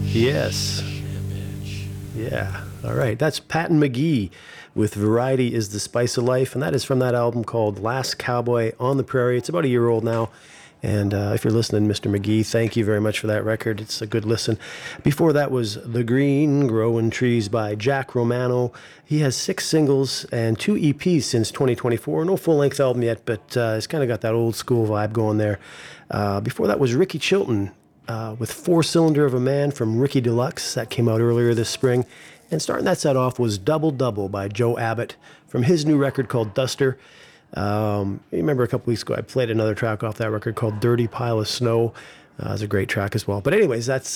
Yes. Yeah. All right. That's Patton McGee with Variety is the Spice of Life. And that is from that album called Last Cowboy on the Prairie. It's about a year old now. And if you're listening, Mr. McGee, thank you very much for that record. It's a good listen. Before that was The Green Growing Trees by Jack Romano. He has 6 singles and 2 EPs since 2024. No full-length album yet, but it's kind of got that old school vibe going there. Before that was Ricky Chilton with 4 Cylinder of a Man from Ricky Deluxe. That came out earlier this spring. And starting that set off was Double Double by Joe Abbott from his new record called Duster. You remember a couple weeks ago I played another track off that record called Dirty Pile of Snow. It's a great track as well. But anyways, that's,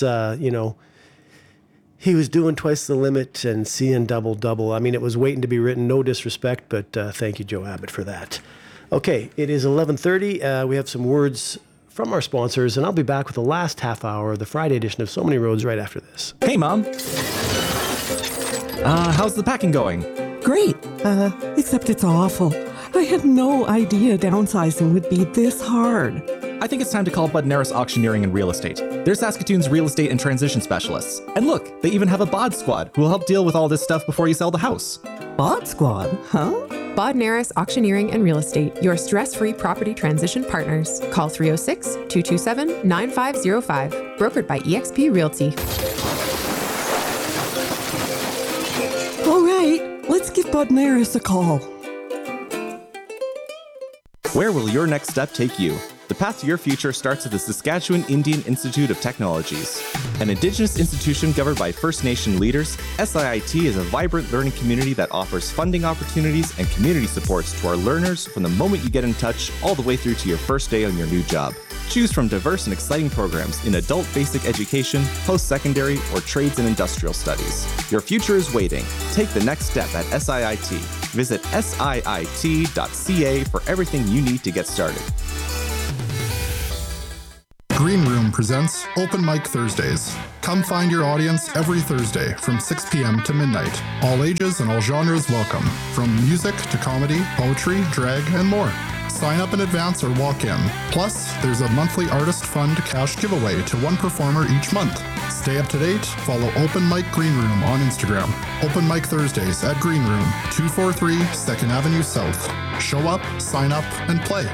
he was doing Twice the Limit and seeing Double Double. I mean, it was waiting to be written, no disrespect, but thank you, Joe Abbott, for that. Okay, it is 11:30. We have some words from our sponsors, and I'll be back with the last half hour of the Friday edition of So Many Roads right after this. Hey, Mom. How's the packing going? Great, except it's awful. I had no idea downsizing would be this hard. I think it's time to call Budnaris Auctioneering and Real Estate. They're Saskatoon's real estate and transition specialists. And look, they even have a bod squad who will help deal with all this stuff before you sell the house. Bod squad, huh? Bodnaris Auctioneering and Real Estate, your stress-free property transition partners. Call 306-227-9505. Brokered by eXp Realty. All right, let's give Bodnaris a call. Where will your next step take you? The path to your future starts at the Saskatchewan Indian Institute of Technologies. An Indigenous institution governed by First Nation leaders, SIIT is a vibrant learning community that offers funding opportunities and community supports to our learners from the moment you get in touch all the way through to your first day on your new job. Choose from diverse and exciting programs in adult basic education, post-secondary, or trades and industrial studies. Your future is waiting. Take the next step at SIIT. Visit siit.ca for everything you need to get started. Green Room presents Open Mic Thursdays. Come find your audience every Thursday from 6 p.m. to midnight. All ages and all genres welcome, from music to comedy, poetry, drag, and more. Sign up in advance or walk in. Plus, there's a monthly artist fund cash giveaway to one performer each month. Stay up to date. Follow Open Mic Green Room on Instagram. Open Mic Thursdays at Green Room, 243 2nd Avenue South. Show up, sign up, and play.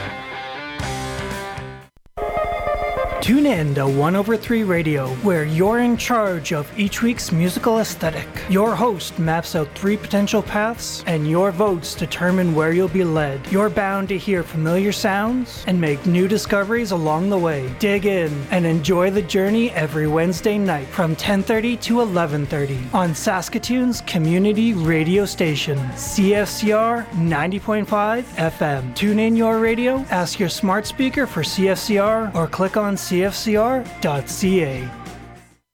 Tune in to 1/3 Radio, where you're in charge of each week's musical aesthetic. Your host maps out 3 potential paths, and your votes determine where you'll be led. You're bound to hear familiar sounds and make new discoveries along the way. Dig in and enjoy the journey every Wednesday night from 10:30 to 11:30 on Saskatoon's community radio station, CFCR 90.5 FM. Tune in your radio, ask your smart speaker for CFCR, or click on CFCR.ca.